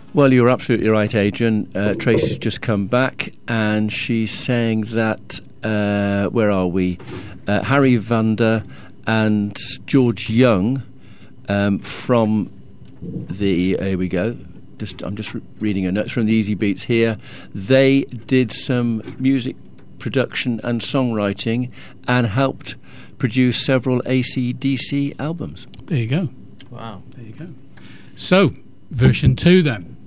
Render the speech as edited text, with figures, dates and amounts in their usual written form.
Well, you're absolutely right, Adrian. Tracy's just come back, and she's saying that, where are we? Harry Vander and George Young from the... Here we go. I'm just reading a note from the Easy Beats here. They did some music production and songwriting and helped produce several AC/DC albums. There you go. Wow. There you go. So, version 2 then.